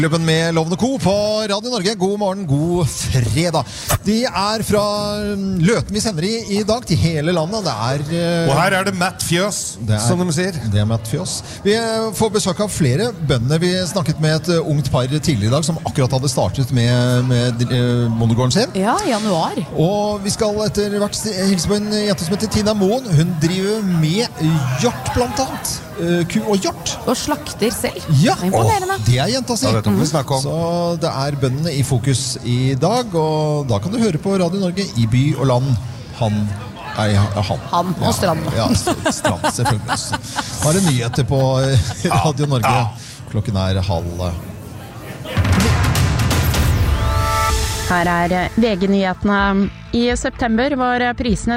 Klubben med Lovende Co på Radio Norge. God morgen, god fredag. De fra Løten vi sender i dag til hele landet. Og her det Matt Fjøs, som de sier. Det Matt Fjøs. Vi får besøk av flere bønder. Vi snakket med et ungt par tidligere i dag som akkurat hadde startet med bondegården sin. Ja, i januar. Og vi skal etter hvert hilse på en jente som heter Tina Moen. Hun driver med hjort blant annet. Ku og hjort. Og slakter selv. Ja, imponerende. Det jenta si. Ja, vi snakke om. Så det bøndene i fokus i dag, og da kan du høre på Radio Norge i by og land. Han og Strand. Ja, Strand, selvfølgelig. Nå det nyheter på Radio Norge. Klokken 12:30. Her VG-nyhetene. I september var prisene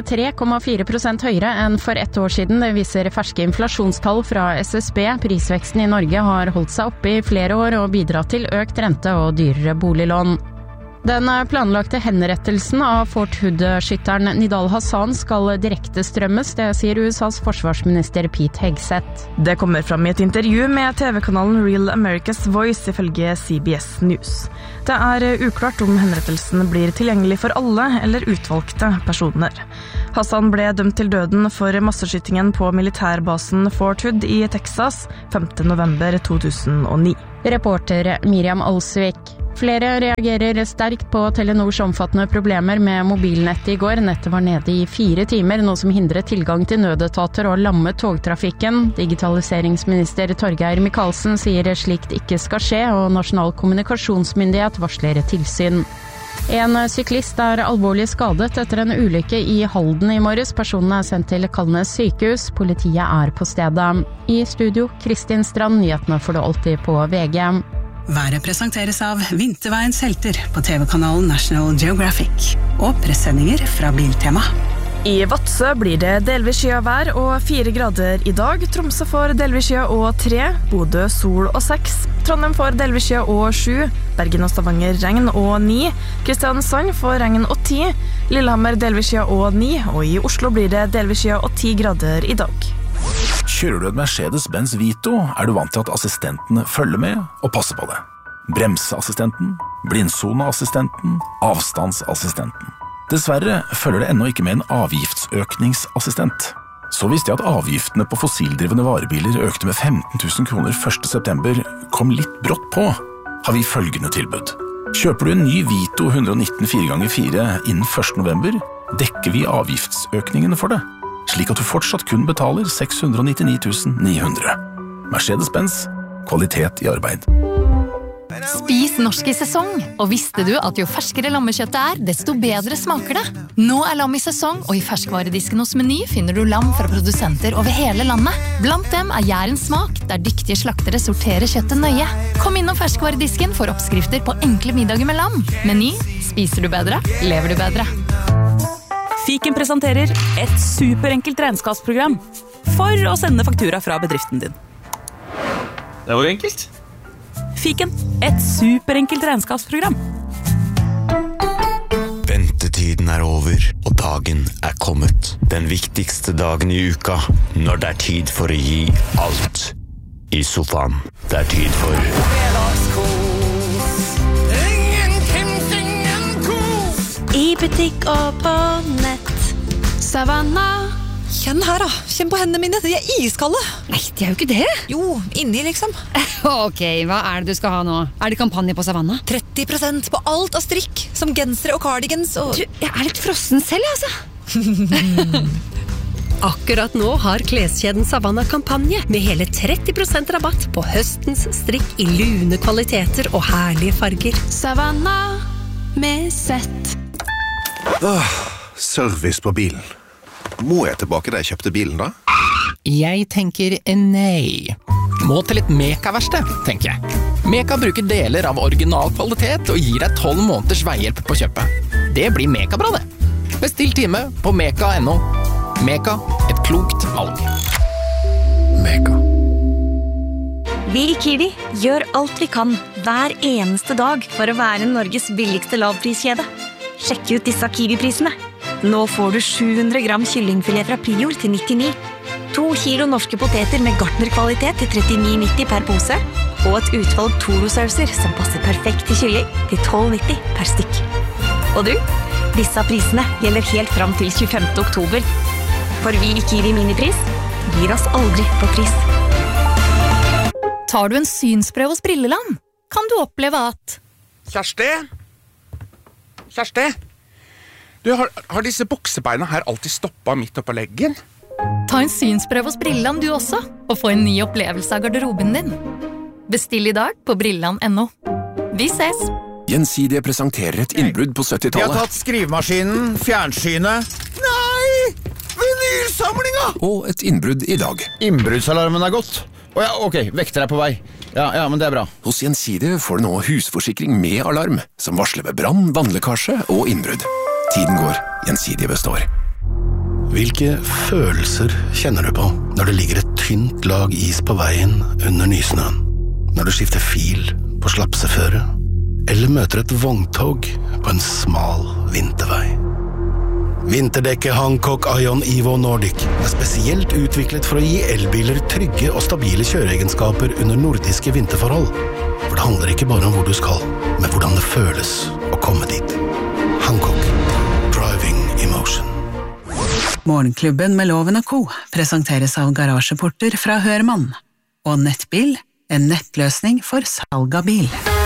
3,4% høyere enn for ett år siden. Det viser ferske inflasjonstall fra SSB. Prisveksten i Norge har holdt seg oppe i flere år og bidratt til økt rente og dyrere boliglån. Den planlagte henrettelsen av Fort Hood-skytteren Nidal Hassan skal direkte strømmes, det sier USAs forsvarsminister Pete Hegseth. Det kommer fram i et intervju med TV-kanalen Real America's Voice ifølge CBS News. Det uklart om henrettelsen blir tilgjengelig for alle eller utvalgte personer. Hassan ble dømt til døden for masseskytingen på militærbasen Fort Hood i Texas 5. november 2009. Reporter Miriam Alsvik. Flere reagerer sterkt på Telenors omfattende problemer med mobilnettet i går. Nettet var nede i 4 timer, noe som hindret tilgang til nødetater og lammet togtrafikken. Digitaliseringsminister Torgeir Micaelsen sier slikt ikke skal skje, og Nasjonal kommunikasjonsmyndighet varsler tilsyn. En syklist alvorlig skadet etter en ulykke i Halden i morges. Personen sendt til Kalnes sykehus. Politiet på stedet. I studio, Kristin Strand. Nyhetene får du alltid på VG. Været presenteres av Vinterveiens helter på TV-kanalen National Geographic og pressendinger fra Biltema. I Vadsø blir det delvis skyet og 4 grader i dag. Tromsø får delvis skyet og 3, Bodø sol og 6, Trondheim får delvis skyet og 7, Bergen og Stavanger regn og 9, Kristiansand får regn og 10, Lillehammer delvis skyet og 9, og i Oslo blir det delvis skyet og 10 grader i dag. Kjører du et Mercedes-Benz Vito, du vant til at assistentene følger med og passer på det. Bremseassistenten, blindsoneassistenten, avstandsassistenten. Dessverre følger det ennå ikke med en avgiftsøkningsassistent. Så visste jeg at avgiftene på fossildrivende varebiler økte med 15 000 kroner 1. september kom litt brått på, har vi følgende tilbud. Kjøper du en ny Vito 119 4x4 innen 1. november, dekker vi avgiftsøkningene for det, slik at du fortsatt kun betaler 699 900. Mercedes-Benz, kvalitet i arbeid. Spis norsk i sesong, og visste du at jo ferskere lammekjøttet desto bedre smaker det? Nå lam i sesong, og i ferskvaredisken hos Meny finner du lam fra produsenter over hele landet. Blant dem Jærens smak, der dyktige slaktere sorterer kjøttet nøye. Kom innom ferskvaredisken for oppskrifter på enkle middager med lam. Meny, spiser du bedre, lever du bedre. Fiken presenterer et superenkelt regnskapsprogram for å sende faktura fra bedriften din. Det var enkelt. Fiken, et superenkelt regnskapsprogram. Ventetiden over, og dagen kommet. Den viktigste dagen i uka, når det tid for å gi alt. I sofaen, det tid for I butikk og på nett. Savanna. Kjenn her da, kjenn på hendene mine, de iskalde. Nei, de jo ikke det. Jo, inni liksom. Ok, hva det du skal ha nå? Det kampanje på Savanna? 30% på alt av strikk, som gensere og cardigans og... Du, jeg litt frossen selv, altså. Akkurat nå har kleskjeden Savanna kampanje med hele 30% rabatt på høstens strikk i lune kvaliteter og herlige farger. Savanna med sett. Service på bilen. Må jeg tilbake da jeg kjøpte bilen da? Jeg tenker nei. Må til litt Meka-verksted, tenker jeg. Meka bruker deler av original kvalitet og gir deg 12 måneders veihjelp på kjøpet. Det blir Meka-bra det. Bestill time på meka.no. Meka, et klokt valg. Meka. Vi i Kiwi gjør alt vi kan hver eneste dag for å være Norges billigste lavpriskjede. Sjekk ut disse Kiwi-prisene. Nå får du 700 gram kyllingfilet fra Prior til 99. 2 kilo norske poteter med gartnerkvalitet til 39,90 per pose. og et utvalg Toro-sauser som passer perfekt til kylling til 12,90 per stykk. Og du, disse prisene gjelder helt fram til 25. oktober. For vi i Kiwi Minipris gir oss aldri på pris. Tar du en synsprøve hos Brilleland, kan du oppleve at... Kjersti? Du, har disse buksebeina her alltid stoppet midt oppe på leggen? Ta en synsprøve hos Brilleland du også, og få en ny opplevelse av garderoben din. Bestill i dag på Brilleland.no. Vi ses! Gjensidige presenterer et innbrudd på 70-tallet. Vi har tatt skrivemaskinen, fjernsynet... Nei! Vinylsamlinga! Og et innbrudd i dag. Innbruddsalarmen gått. Ok, vekter på vei. Ja, men det bra. Hos Gjensidige får du nå husforsikring med alarm, som varsler ved brann, vannlekkasje og innbrudd. Tiden går, Gjensidige består. Hvilke følelser kjenner du på når det ligger et tynt lag is på veien under nysnøen? Når du skifter fil på slapseføre? Eller møter et vogntog på en smal vintervei? Vinterdekket Hancock Ion Evo Nordic er spesielt utviklet for å gi elbiler trygge og stabile kjøreegenskaper under nordiske vinterforhold. For det handler ikke bare om hvor du skal, men hvordan det føles å komme dit. Hancock. Driving Emotion. Morgenklubben med Loven og Co. presenteres av Garasjeporter fra Hørmann. Og Nettbil, en nettløsning for salg av bil.